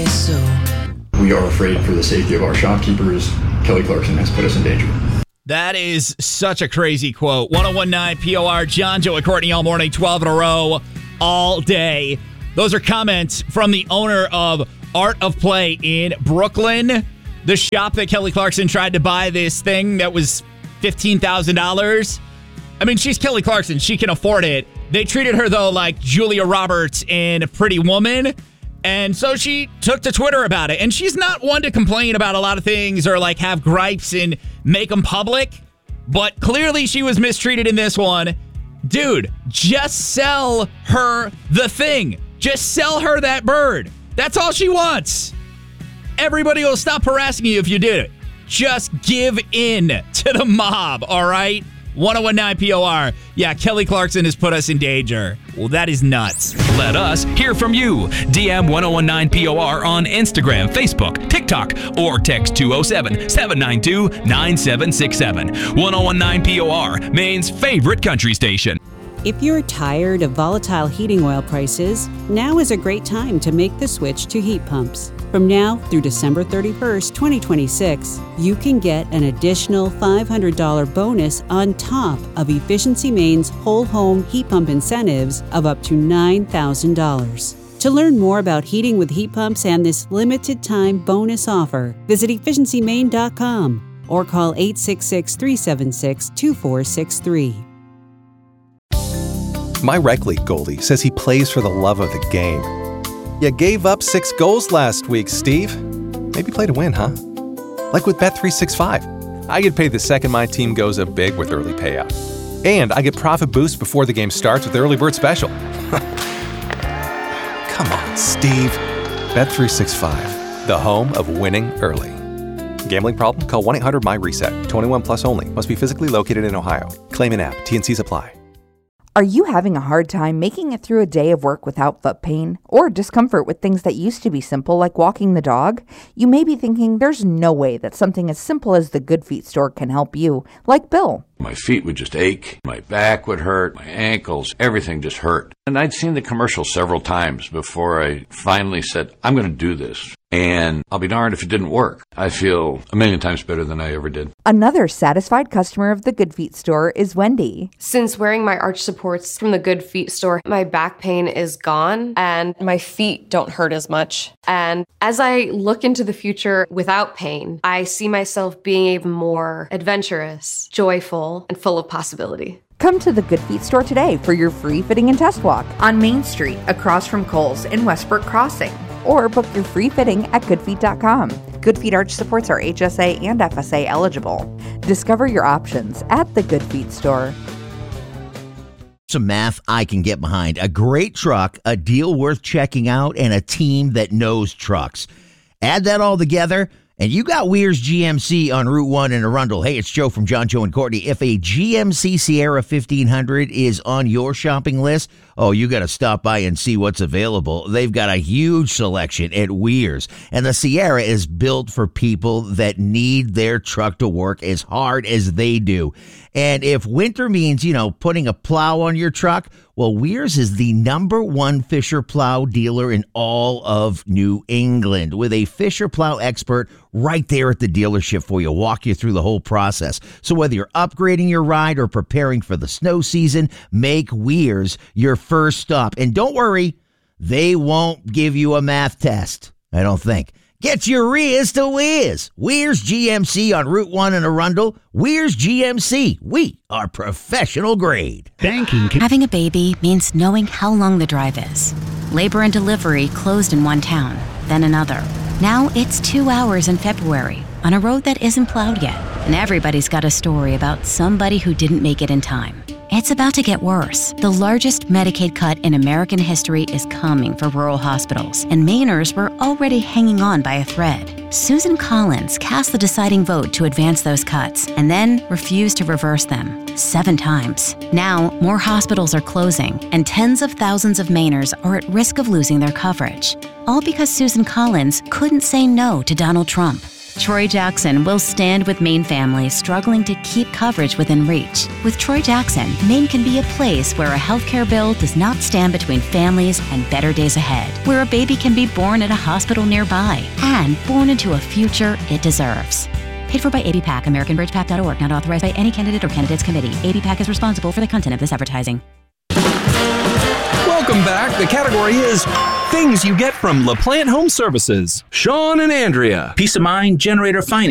so. We are afraid for the safety of our shopkeepers. Kelly Clarkson has put us in danger. That is such a crazy quote. 1019 POR, John, Joe, and Courtney all morning, 12 in a row, all day. Those are comments from the owner of Art of Play in Brooklyn, the shop that Kelly Clarkson tried to buy this thing that was $15,000. I mean, she's Kelly Clarkson. She can afford it. They treated her, though, like Julia Roberts in Pretty Woman. And so she took to Twitter about it. And she's not one to complain about a lot of things or like have gripes and make them public. But clearly she was mistreated in this one. Dude, just sell her the thing. Just sell her that bird. That's all she wants. Everybody will stop harassing you if you did it. Just give in to the mob, all right? 1019 POR. Yeah, Kelly Clarkson has put us in danger. Well, that is nuts. Let us hear from you. DM 1019 POR on Instagram, Facebook, TikTok, or text 207-792-9767. 1019 POR, Maine's favorite country station. If you're tired of volatile heating oil prices, now is a great time to make the switch to heat pumps. From now through December 31st, 2026, you can get an additional $500 bonus on top of Efficiency Maine's whole home heat pump incentives of up to $9,000. To learn more about heating with heat pumps and this limited time bonus offer, visit efficiencymaine.com or call 866-376-2463. My rec league goalie says he plays for the love of the game. You gave up 6 goals last week, Steve. Maybe play to win, huh? Like with Bet365. I get paid the second my team goes up big with early payout. And I get profit boost before the game starts with the early bird special. Come on, Steve. Bet365, the home of winning early. Gambling problem? Call 1-800-MY-RESET. 21 plus only. Must be physically located in Ohio. Claim in app. T&Cs apply. Are you having a hard time making it through a day of work without foot pain or discomfort with things that used to be simple like walking the dog? You may be thinking there's no way that something as simple as the Good Feet store can help you, like Bill. My feet would just ache, my back would hurt, my ankles, everything just hurt. And I'd seen the commercial several times before I finally said, I'm going to do this. And I'll be darned if it didn't work. I feel a million times better than I ever did. Another satisfied customer of the Good Feet store is Wendy. Since wearing my arch supports from the Good Feet store, my back pain is gone and my feet don't hurt as much. And as I look into the future without pain, I see myself being even more adventurous, joyful, and full of possibility. Come to the Good Feet store today for your free fitting and test walk on Main Street across from Kohl's in Westbrook Crossing. Or book your free fitting at goodfeet.com. Good Feet arch supports are HSA and FSA eligible. Discover your options at the Good Feet store. Some math I can get behind. A great truck, a deal worth checking out, and a team that knows trucks. Add that all together, and you got Weir's GMC on Route 1 in Arundel. Hey, it's Joe from John, Joe, and Courtney. If a GMC Sierra 1500 is on your shopping list, oh, you got to stop by and see what's available. They've got a huge selection at Weir's. And the Sierra is built for people that need their truck to work as hard as they do. And if winter means, putting a plow on your truck, well, Weir's is the #1 Fisher plow dealer in all of New England, with a Fisher plow expert right there at the dealership for you, walk you through the whole process. So whether you're upgrading your ride or preparing for the snow season, make Weir's your first stop. And don't worry, they won't give you a math test, I don't think. Get your Riz to Wiz. Weir's GMC on Route 1 in Arundel. Weir's GMC. We are professional grade. Banking. Having a baby means knowing how long the drive is. Labor and delivery closed in one town, then another. Now it's 2 hours in February on a road that isn't plowed yet. And everybody's got a story about somebody who didn't make it in time. It's about to get worse. The largest Medicaid cut in American history is coming for rural hospitals, and Mainers were already hanging on by a thread. Susan Collins cast the deciding vote to advance those cuts, and then refused to reverse them 7 times. Now, more hospitals are closing, and tens of thousands of Mainers are at risk of losing their coverage. All because Susan Collins couldn't say no to Donald Trump. Troy Jackson will stand with Maine families struggling to keep coverage within reach. With Troy Jackson, Maine can be a place where a healthcare bill does not stand between families and better days ahead, where a baby can be born at a hospital nearby and born into a future it deserves. Paid for by ABPAC, AmericanBridgePAC.org, not authorized by any candidate or candidates committee. ABPAC is responsible for the content of this advertising. Welcome back. The category is things you get from LaPlante Home Services. Sean and Andrea. Peace of mind, generator finance.